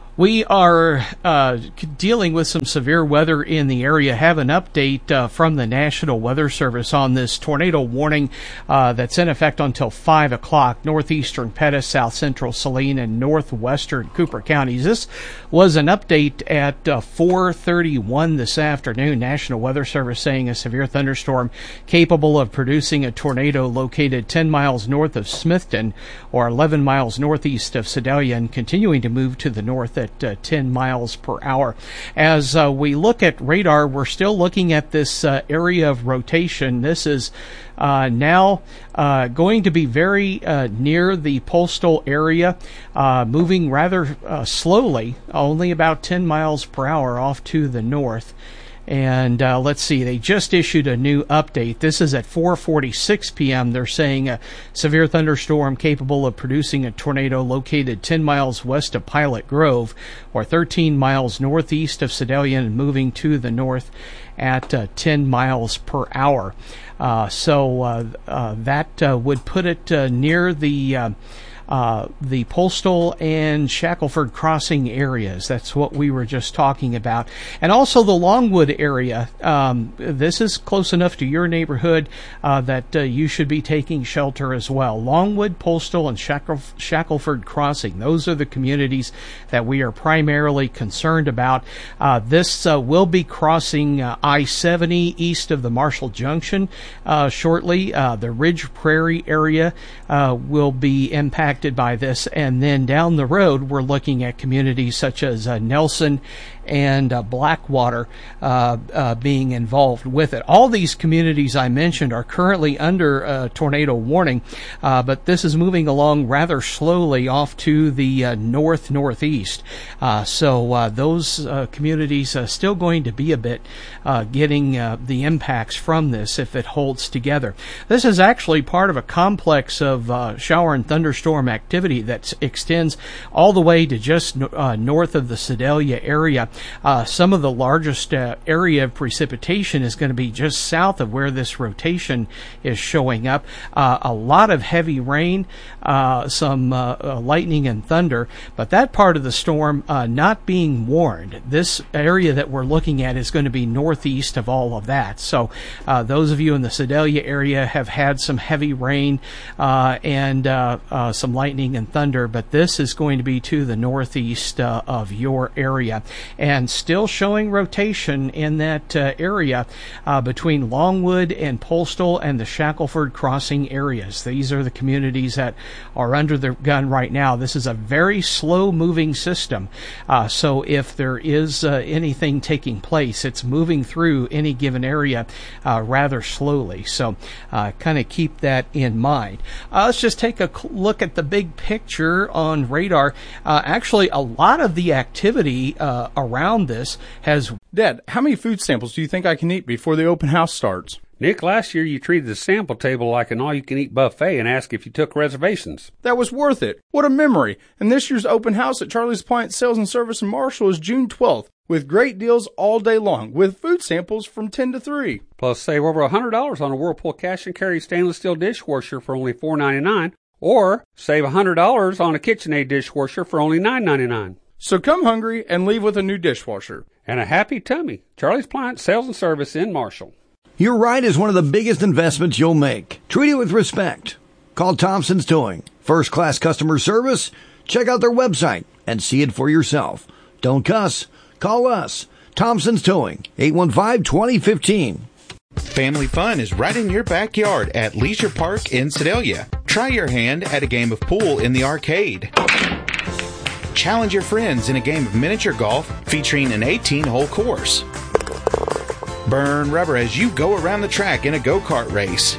We are dealing with some severe weather in the area. Have an update from the National Weather Service on this tornado warning that's in effect until 5 o'clock. Northeastern Pettis, south central Saline, and northwestern Cooper counties. This was an update at 4:31 this afternoon. National Weather Service saying a severe thunderstorm capable of producing a tornado located 10 miles north of Smithton or 11 miles northeast of Sedalia and continuing to move to the north at 10 miles per hour. As we look at radar, we're still looking at this area of rotation. This is now going to be very near the postal area, moving rather slowly, only about 10 miles per hour off to the north. And let's see, they just issued a new update. This is at 4:46 p.m. They're saying a severe thunderstorm capable of producing a tornado located 10 miles west of Pilot Grove or 13 miles northeast of Sedalia and moving to the north at 10 miles per hour. So that would put it near the Postal and Shackelford Crossing areas. That's what we were just talking about. And also the Longwood area. This is close enough to your neighborhood that you should be taking shelter as well. Longwood, Postal, and Shackelford Crossing. Those are the communities that we are primarily concerned about. This will be crossing I-70 east of the Marshall Junction shortly. The Ridge Prairie area will be impacted by this, and then down the road we're looking at communities such as Nelson and Blackwater being involved with it. All these communities I mentioned are currently under tornado warning, but this is moving along rather slowly off to the northeast. So those communities are still going to be a bit getting the impacts from this if it holds together. This is actually part of a complex of shower and thunderstorm activity that extends all the way to just north of the Sedalia area. Some of the largest area of precipitation is going to be just south of where this rotation is showing up. A lot of heavy rain, some lightning and thunder, but that part of the storm not being warned. This area that we're looking at is going to be northeast of all of that. So those of you in the Sedalia area have had some heavy rain and some lightning and thunder, but this is going to be to the northeast of your area, and still showing rotation in that area between Longwood and Postal and the Shackelford Crossing areas. These are the communities that are under the gun right now. This is a very slow moving system, so if there is anything taking place, it's moving through any given area rather slowly. So kind of keep that in mind. Let's just take a look at the big picture on radar. Actually, a lot of the activity around this has... Dad, how many food samples do you think I can eat before the open house starts? Nick, last year you treated the sample table like an all-you-can-eat buffet and asked if you took reservations. That was worth it. What a memory. And this year's open house at Charlie's Appliance Sales and Service in Marshall is June 12th, with great deals all day long, with food samples from 10 to 3. Plus, save over $100 on a Whirlpool cash and carry stainless steel dishwasher for only $4.99, or save $100 on a KitchenAid dishwasher for only $9.99. So come hungry and leave with a new dishwasher. And a happy tummy. Charlie's Appliance Sales and Service in Marshall. Your ride is one of the biggest investments you'll make. Treat it with respect. Call Thompson's Towing. First-class customer service? Check out their website and see it for yourself. Don't cuss. Call us. Thompson's Towing, 815-2015. Family fun is right in your backyard at Leisure Park in Sedalia. Try your hand at a game of pool in the arcade. Challenge your friends in a game of miniature golf featuring an 18-hole course. Burn rubber as you go around the track in a go-kart race.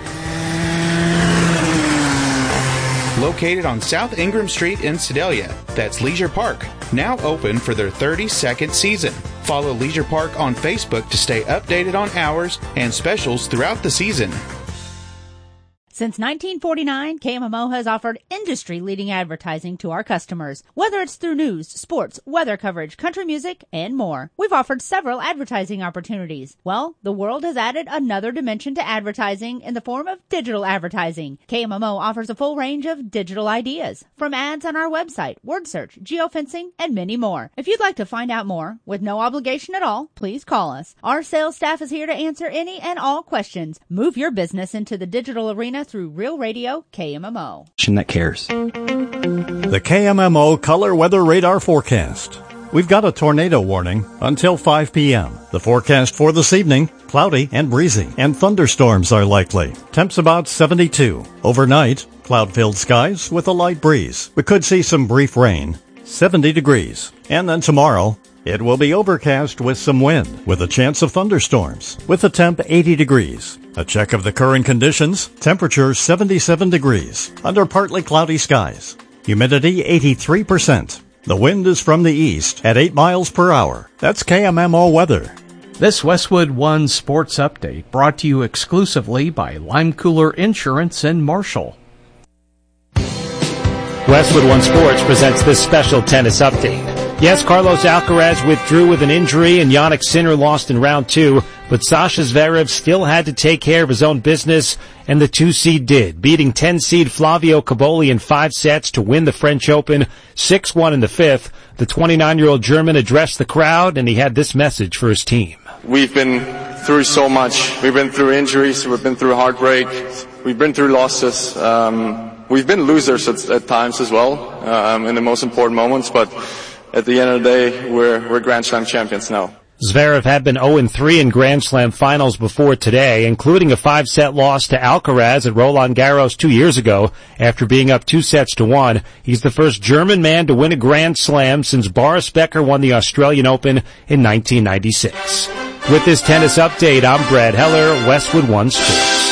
Located on South Ingram Street in Sedalia, that's Leisure Park, now open for their 32nd season. Follow Leisure Park on Facebook to stay updated on hours and specials throughout the season. Since 1949, KMMO has offered industry-leading advertising to our customers. Whether it's through news, sports, weather coverage, country music, and more, we've offered several advertising opportunities. Well, the world has added another dimension to advertising in the form of digital advertising. KMMO offers a full range of digital ideas, from ads on our website, word search, geofencing, and many more. If you'd like to find out more, with no obligation at all, please call us. Our sales staff is here to answer any and all questions. Move your business into the digital arena through Real Radio KMMO. That cares. The KMMO Color Weather Radar Forecast. We've got a tornado warning until 5 p.m. The forecast for this evening, cloudy and breezy, and thunderstorms are likely. Temps about 72. Overnight, cloud-filled skies with a light breeze. We could see some brief rain, 70 degrees. And then tomorrow, it will be overcast with some wind, with a chance of thunderstorms, with a temp 80 degrees. A check of the current conditions, temperature 77 degrees, under partly cloudy skies. Humidity 83%. The wind is from the east at 8 miles per hour. That's KMMO weather. This Westwood One Sports Update brought to you exclusively by Lime Cooler Insurance in Marshall. Westwood One Sports presents this special tennis update. Yes, Carlos Alcaraz withdrew with an injury and Jannik Sinner lost in round 2, but Sasha Zverev still had to take care of his own business, and the 2-seed did, beating 10-seed Flavio Cobolli in 5 sets to win the French Open, 6-1 in the 5th. The 29-year-old German addressed the crowd, and he had this message for his team. We've been through so much. We've been through injuries, we've been through heartbreak, we've been through losses. We've been losers at times as well, in the most important moments, but at the end of the day, we're Grand Slam champions now. Zverev had been 0-3 in Grand Slam finals before today, including a 5-set loss to Alcaraz at Roland Garros 2 years ago after being up 2-1. He's the first German man to win a Grand Slam since Boris Becker won the Australian Open in 1996. With this tennis update, I'm Brad Heller, Westwood One Sports.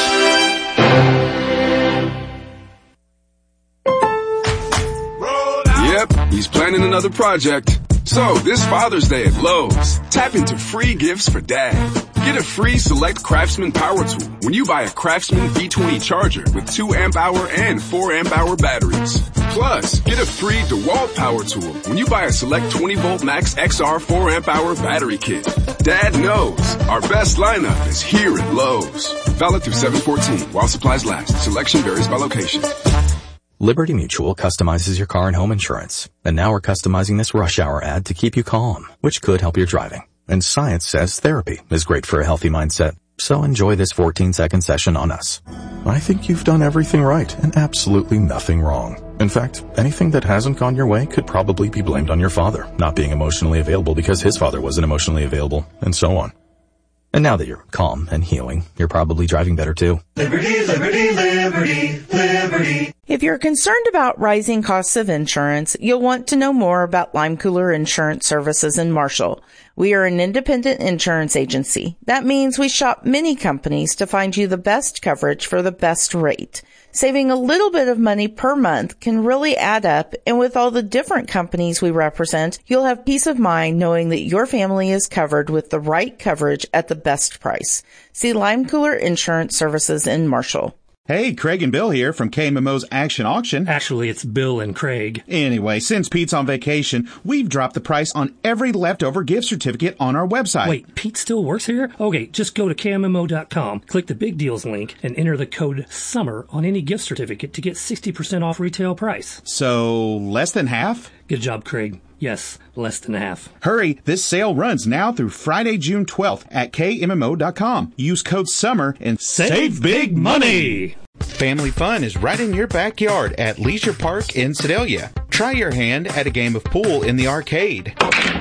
Yep, he's planning another project. So, this Father's Day at Lowe's, tap into free gifts for Dad. Get a free Select Craftsman power tool when you buy a Craftsman V20 charger with 2 amp-hour and 4 amp-hour batteries. Plus, get a free DeWalt power tool when you buy a Select 20-volt Max XR 4 amp-hour battery kit. Dad knows our best lineup is here at Lowe's. Valid through 7/14 while supplies last. Selection varies by location. Liberty Mutual customizes your car and home insurance. And now we're customizing this rush hour ad to keep you calm, which could help your driving. And science says therapy is great for a healthy mindset. So enjoy this 14-second session on us. I think you've done everything right and absolutely nothing wrong. In fact, anything that hasn't gone your way could probably be blamed on your father, not being emotionally available because his father wasn't emotionally available, and so on. And now that you're calm and healing, you're probably driving better too. Liberty, liberty, liberty, liberty. If you're concerned about rising costs of insurance, you'll want to know more about Lime Cooler Insurance Services in Marshall. We are an independent insurance agency. That means we shop many companies to find you the best coverage for the best rate. Saving a little bit of money per month can really add up, and with all the different companies we represent, you'll have peace of mind knowing that your family is covered with the right coverage at the best price. See Lime Cooler Insurance Services in Marshall. Hey, Craig and Bill here from KMMO's Action Auction. Actually, it's Bill and Craig. Anyway, since Pete's on vacation, we've dropped the price on every leftover gift certificate on our website. Wait, Pete still works here? Okay, just go to KMMO.com, click the Big Deals link, and enter the code SUMMER on any gift certificate to get 60% off retail price. So, less than half? Good job, Craig. Yes, less than half. Hurry, this sale runs now through Friday, June 12th at KMMO.com. Use code SUMMER and save big money! Family fun is right in your backyard at Leisure Park in Sedalia. Try your hand at a game of pool in the arcade.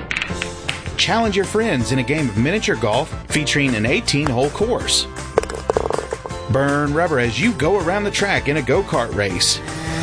Challenge your friends in a game of miniature golf featuring an 18-hole course. Burn rubber as you go around the track in a go-kart race.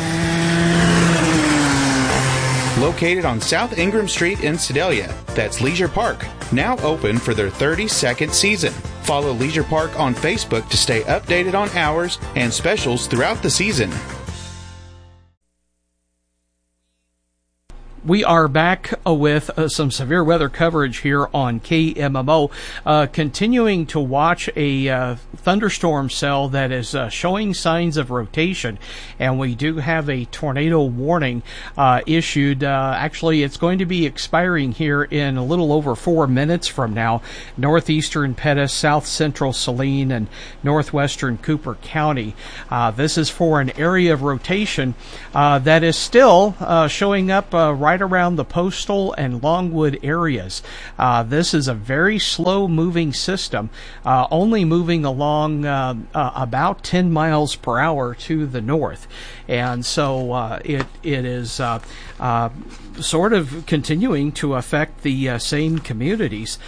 Located on South Ingram Street in Sedalia, that's Leisure Park, now open for their 32nd season. Follow Leisure Park on Facebook to stay updated on hours and specials throughout the season. We are back with some severe weather coverage here on KMMO, continuing to watch a thunderstorm cell that is showing signs of rotation, and we do have a tornado warning issued. Actually, it's going to be expiring here in a little over 4 minutes from now. Northeastern Pettis, south central Saline, and northwestern Cooper County. This is for an area of rotation that is still showing up right around the Postal and Longwood areas. This is a very slow moving system, only moving along about 10 miles per hour to the north. And so it is sort of continuing to affect the same communities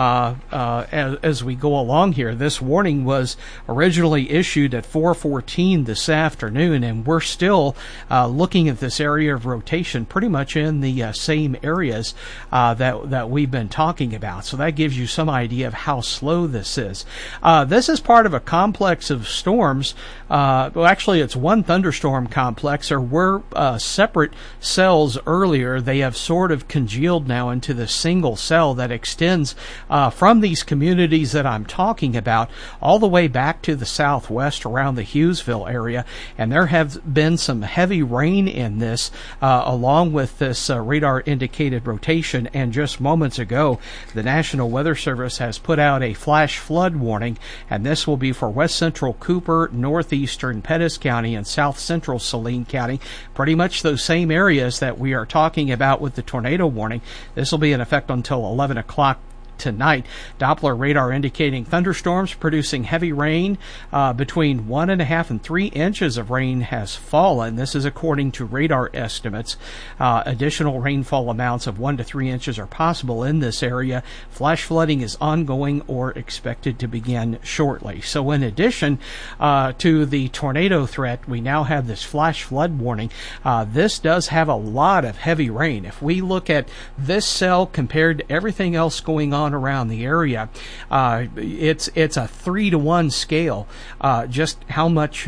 as we go along here. This warning was originally issued at 4:14 this afternoon, and we're still looking at this area of rotation pretty much in the same areas that we've been talking about. So that gives you some idea of how slow this is. This is part of a complex of storms. Well, actually, it's one thunderstorm complex. There were separate cells earlier. They have sort of congealed now into the single cell that extends from these communities that I'm talking about all the way back to the southwest around the Hughesville area. And there have been some heavy rain in this along with this radar indicated rotation. And just moments ago, the National Weather Service has put out a flash flood warning, and this will be for west central Cooper, northeastern Pettis County, and south central Saline County. Pretty much those same areas that we are talking about with the tornado warning. This will be in effect until 11 o'clock tonight. Doppler radar indicating thunderstorms producing heavy rain. Between 1.5 and 3 inches of rain has fallen. This is according to radar estimates. Additional rainfall amounts of 1 to 3 inches are possible in this area. Flash flooding is ongoing or expected to begin shortly. So in addition to the tornado threat, we now have this flash flood warning. This does have a lot of heavy rain. If we look at this cell compared to everything else going on around the area, it's a 3-to-1 scale. Just how much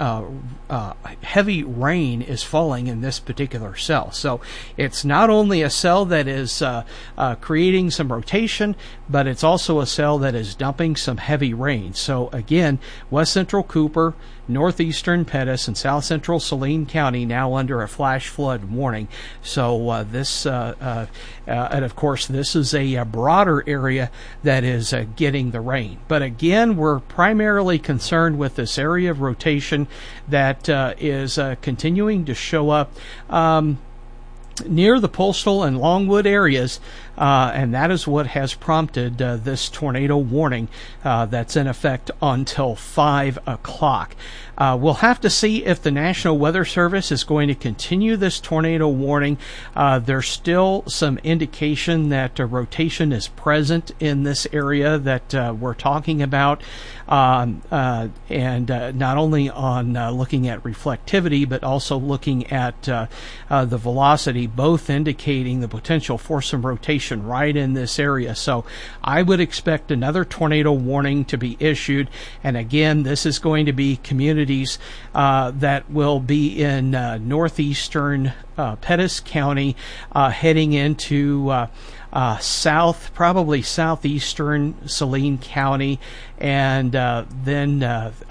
heavy rain is falling in this particular cell. So it's not only a cell that is creating some rotation, but it's also a cell that is dumping some heavy rain. So again, west central Cooper, northeastern Pettis, and south central Saline County now under a flash flood warning. So this, and of course, this is a broader area that is getting the rain. But again, we're primarily concerned with this area of rotation that is continuing to show up near the Postal and Longwood areas, and that is what has prompted this tornado warning that's in effect until 5 o'clock. We'll have to see if the National Weather Service is going to continue this tornado warning. There's still some indication that rotation is present in this area that we're talking about, and not only on looking at reflectivity, but also looking at the velocity, both indicating the potential for some rotation right in this area. So I would expect another tornado warning to be issued. And again, this is going to be communities that will be in northeastern Pettis County, heading into south, probably southeastern Saline County, and then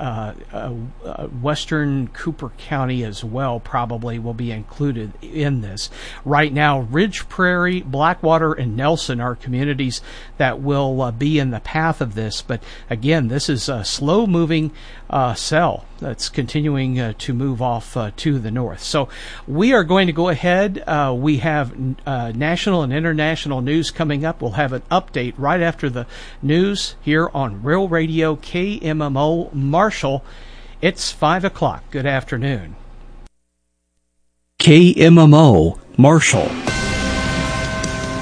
western Cooper County as well probably will be included in this. Right now, Ridge Prairie, Blackwater, and Nelson are communities that will be in the path of this. But again, this is a slow-moving cell that's continuing to move off to the north. So we are going to go ahead. We have national and international news coming up. We'll have an update right after the news here on Real Radio KMMO Marshall. It's 5 o'clock. Good afternoon. KMMO Marshall.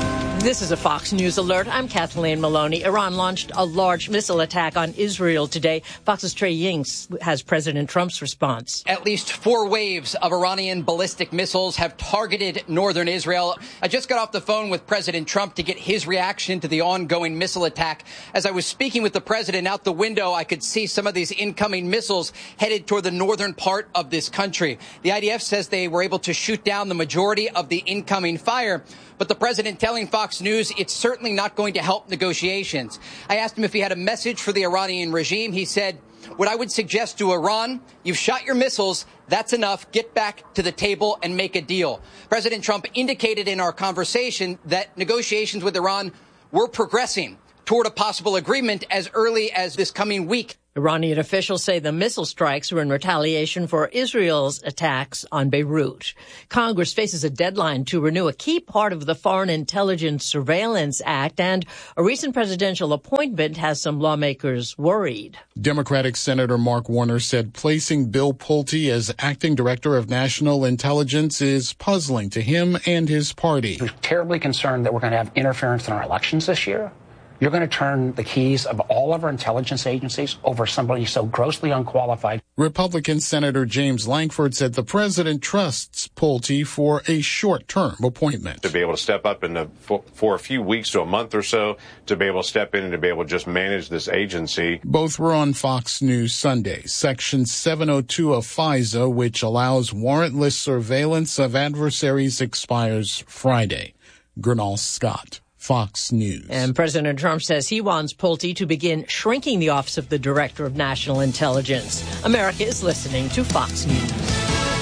This is a Fox News alert. I'm Kathleen Maloney. Iran launched a large missile attack on Israel today. Fox's Trey Yingst has President Trump's response. At least 4 waves of Iranian ballistic missiles have targeted northern Israel. I just got off the phone with President Trump to get his reaction to the ongoing missile attack. As I was speaking with the president out the window, I could see some of these incoming missiles headed toward the northern part of this country. The IDF says they were able to shoot down the majority of the incoming fire. But the president telling Fox News it's certainly not going to help negotiations. I asked him if he had a message for the Iranian regime. He said, what I would suggest to Iran, you've shot your missiles. That's enough. Get back to the table and make a deal. President Trump indicated in our conversation that negotiations with Iran were progressing toward a possible agreement as early as this coming week. Iranian officials say the missile strikes were in retaliation for Israel's attacks on Beirut. Congress faces a deadline to renew a key part of the Foreign Intelligence Surveillance Act, and a recent presidential appointment has some lawmakers worried. Democratic Senator Mark Warner said placing Bill Pulte as acting director of national intelligence is puzzling to him and his party. We're terribly concerned that we're going to have interference in our elections this year. You're going to turn the keys of all of our intelligence agencies over somebody so grossly unqualified. Republican Senator James Lankford said the president trusts Pulte for a short-term appointment. To be able to step up for a few weeks to a month or so, to be able to step in and to be able to just manage this agency. Both were on Fox News Sunday. Section 702 of FISA, which allows warrantless surveillance of adversaries, expires Friday. Gernal Scott, Fox News. And President Trump says he wants Pulte to begin shrinking the Office of the Director of National Intelligence. America is listening to Fox News.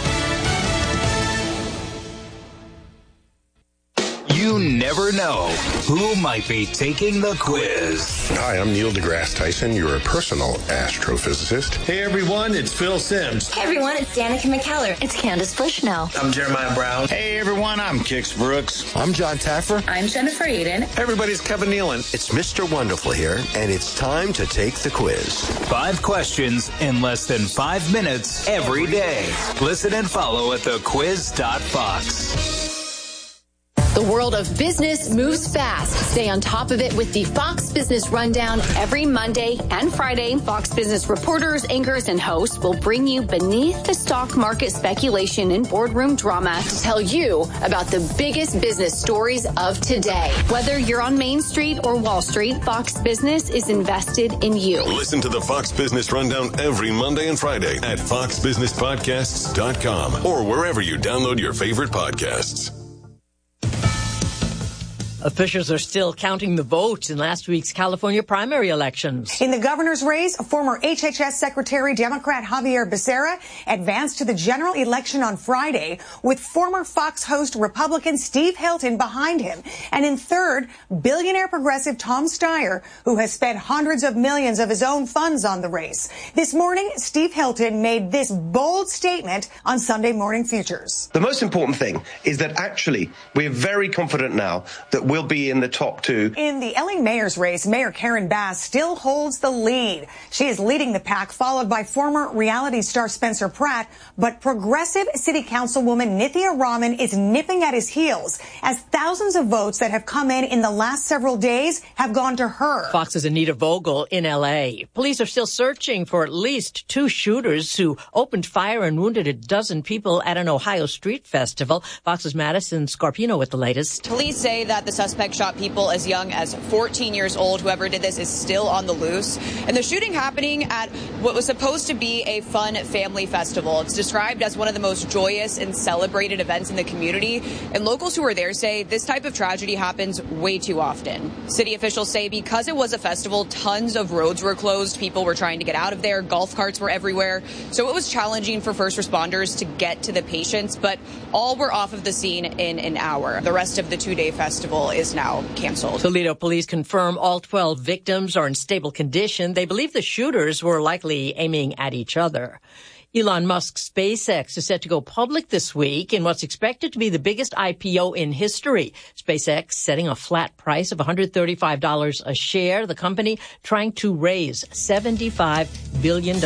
You never know who might be taking the quiz. Hi, I'm Neil deGrasse Tyson, your personal astrophysicist. Hey everyone, it's Phil Simms. Hey everyone, it's Danica McKellar. It's Candace Bushnell. I'm Jeremiah Brown. Hey everyone, I'm Kix Brooks. I'm John Taffer. I'm Jennifer Aiden. Hey everybody, it's Kevin Nealon. It's Mr. Wonderful here, and it's time to take the quiz. 5 questions in less than 5 minutes every day. Listen and follow at thequiz.fox. The world of business moves fast. Stay on top of it with the Fox Business Rundown every Monday and Friday. Fox Business reporters, anchors, and hosts will bring you beneath the stock market speculation and boardroom drama to tell you about the biggest business stories of today. Whether you're on Main Street or Wall Street, Fox Business is invested in you. Listen to the Fox Business Rundown every Monday and Friday at foxbusinesspodcasts.com or wherever you download your favorite podcasts. Officials are still counting the votes in last week's California primary elections. In the governor's race, former HHS Secretary Democrat Javier Becerra advanced to the general election on Friday with former Fox host Republican Steve Hilton behind him. And in third, billionaire progressive Tom Steyer, who has spent hundreds of millions of his own funds on the race. This morning, Steve Hilton made this bold statement on Sunday Morning Futures. The most important thing is that actually we're very confident now that we'll be in the top 2. In the LA mayor's race, Mayor Karen Bass still holds the lead. She is leading the pack, followed by former reality star Spencer Pratt, but progressive city councilwoman Nithya Raman is nipping at his heels as thousands of votes that have come in the last several days have gone to her. Fox's Anita Vogel in LA. Police are still searching for at least 2 shooters who opened fire and wounded a dozen people at an Ohio street festival. Fox's Madison Scarpino with the latest. Police say that the suspect shot people as young as 14 years old. Whoever did this is still on the loose. And the shooting happening at what was supposed to be a fun family festival. It's described as one of the most joyous and celebrated events in the community. And locals who are there say this type of tragedy happens way too often. City officials say because it was a festival, tons of roads were closed. People were trying to get out of there. Golf carts were everywhere. So it was challenging for first responders to get to the patients, but all were off of the scene in an hour. The rest of the 2-day festival is now canceled. Toledo police confirm all 12 victims are in stable condition. They believe the shooters were likely aiming at each other. Elon Musk's SpaceX is set to go public this week in what's expected to be the biggest IPO in history. SpaceX setting a flat price of $135 a share. The company trying to raise $75 billion.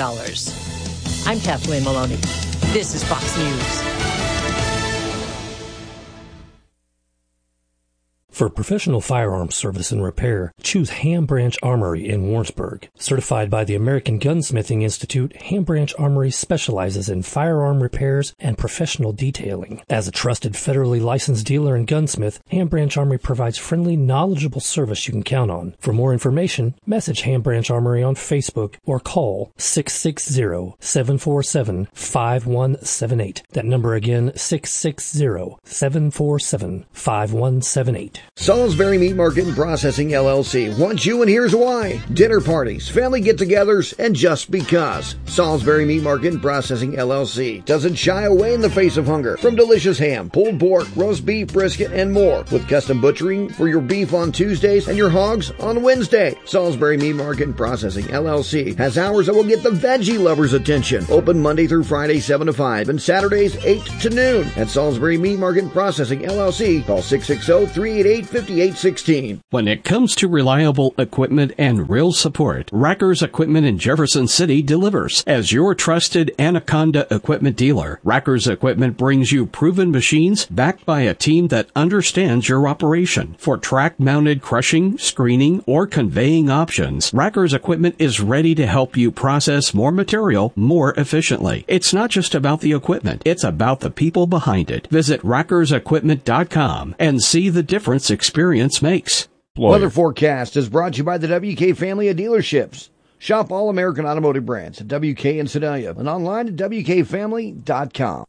I'm Kathleen Maloney. This is Fox News. For professional firearms service and repair, choose Ham Branch Armory in Warrensburg. Certified by the American Gunsmithing Institute, Ham Branch Armory specializes in firearm repairs and professional detailing. As a trusted federally licensed dealer and gunsmith, Ham Branch Armory provides friendly, knowledgeable service you can count on. For more information, message Ham Branch Armory on Facebook or call 660-747-5178. That number again, 660-747-5178. Salisbury Meat Market and Processing LLC wants you, and here's why. Dinner parties, family get-togethers, and just because. Salisbury Meat Market and Processing LLC doesn't shy away in the face of hunger from delicious ham, pulled pork, roast beef, brisket, and more, with custom butchering for your beef on Tuesdays and your hogs on Wednesday. Salisbury Meat Market and Processing LLC has hours that will get the veggie lovers' attention. Open Monday through Friday 7 to 5 and Saturdays 8 to noon. At Salisbury Meat Market and Processing LLC, call 660-388-5816. When it comes to reliable equipment and real support, Rackers Equipment in Jefferson City delivers. As your trusted Anaconda equipment dealer, Rackers Equipment brings you proven machines backed by a team that understands your operation. For track-mounted crushing, screening, or conveying options, Rackers Equipment is ready to help you process more material more efficiently. It's not just about the equipment, it's about the people behind it. Visit rackersequipment.com and see the difference experience makes. Weather forecast is brought to you by the WK family of dealerships. Shop all American automotive brands at WK in Sedalia and online at WKFamily.com.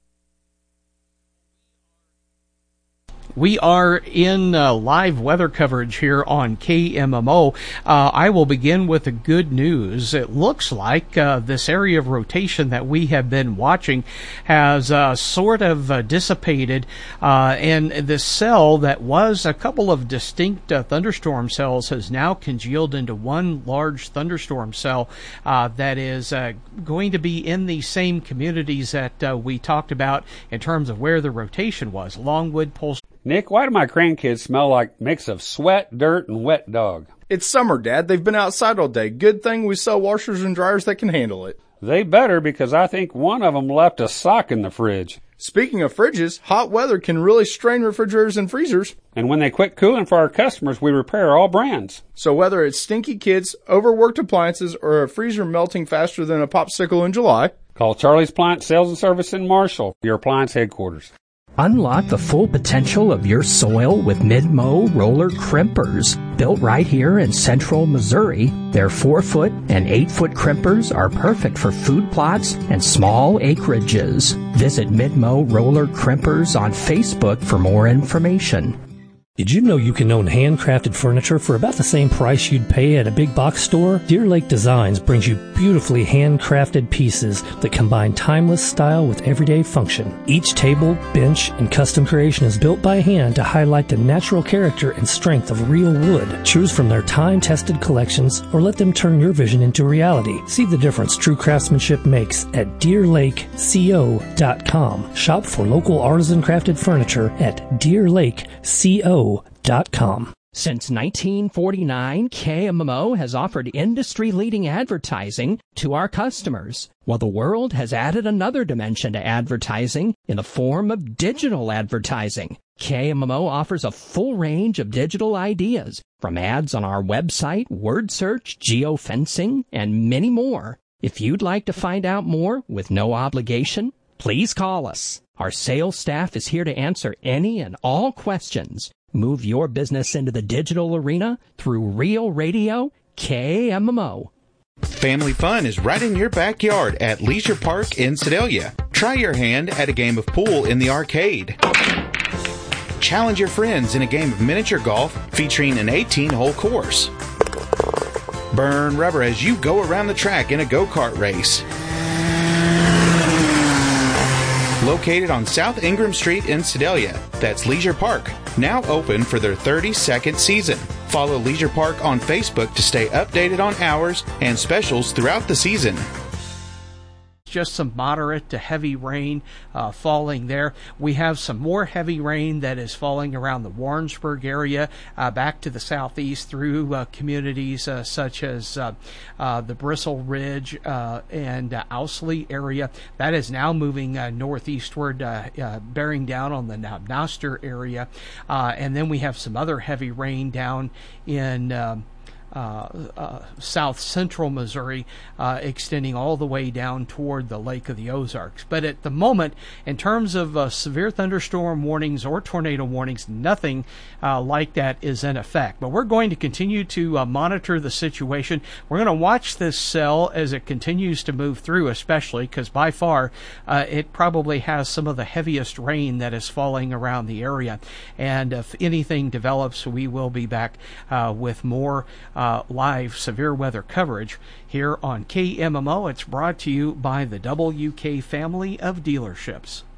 We are in live weather coverage here on KMMO. I will begin with the good news. It looks like this area of rotation that we have been watching has sort of dissipated, and this cell that was a couple of distinct thunderstorm cells has now congealed into one large thunderstorm cell that is going to be in the same communities that we talked about in terms of where the rotation was. Longwood, Polster. Nick, why do my grandkids smell like a mix of sweat, dirt, and wet dog? It's summer, Dad. They've been outside all day. Good thing we sell washers and dryers that can handle it. They better, because I think one of them left a sock in the fridge. Speaking of fridges, hot weather can really strain refrigerators and freezers. And when they quit cooling for our customers, we repair all brands. So whether it's stinky kids, overworked appliances, or a freezer melting faster than a popsicle in July, call Charlie's Appliance Sales and Service in Marshall, your appliance headquarters. Unlock the full potential of your soil with Mid-Mow roller crimpers. Built right here in central Missouri, their 4-foot and 8-foot crimpers are perfect for food plots and small acreages. Visit Mid-Mow roller crimpers on Facebook for more information. Did you know you can own handcrafted furniture for about the same price you'd pay at a big box store? Deer Lake Designs brings you beautifully handcrafted pieces that combine timeless style with everyday function. Each table, bench, and custom creation is built by hand to highlight the natural character and strength of real wood. Choose from their time-tested collections or let them turn your vision into reality. See the difference true craftsmanship makes at DeerLakeCO.com. Shop for local artisan crafted furniture at DeerLakeCO.com. Since 1949, KMMO has offered industry-leading advertising to our customers. Well, the world has added another dimension to advertising in the form of digital advertising. KMMO offers a full range of digital ideas, from ads on our website, word search, geofencing, and many more. If you'd like to find out more with no obligation, please call us. Our sales staff is here to answer any and all questions. Move your business into the digital arena through Real Radio KMMO. Family fun is right in your backyard at Leisure Park in Sedalia. Try your hand at a game of pool in the arcade. Challenge your friends in a game of miniature golf featuring an 18-hole course. Burn rubber as you go around the track in a go-kart race. Located on South Ingram Street in Sedalia, that's Leisure Park, now open for their 32nd season. Follow Leisure Park on Facebook to stay updated on hours and specials throughout the season. just some moderate to heavy rain falling there. We have some more heavy rain that is falling around the Warrensburg area, back to the southeast through communities such as the Bristle Ridge and Owsley area. That is now moving northeastward, bearing down on the Noster area. And then we have some other heavy rain down in south central Missouri, extending all the way down toward the Lake of the Ozarks. But at the moment, in terms of severe thunderstorm warnings or tornado warnings, nothing like that is in effect. But we're going to continue to monitor the situation. We're going to watch this cell as it continues to move through, especially because by far it probably has some of the heaviest rain that is falling around the area. And if anything develops, we will be back with more live severe weather coverage here on KMMO. It's brought to you by the WK family of dealerships.